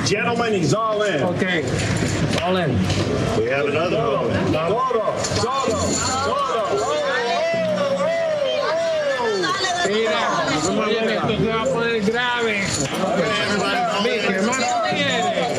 Gentlemen, he's all in. Okay, all in. We have another all in. Mira, oye, esto se va a poner grave. ¿Qué más quiere?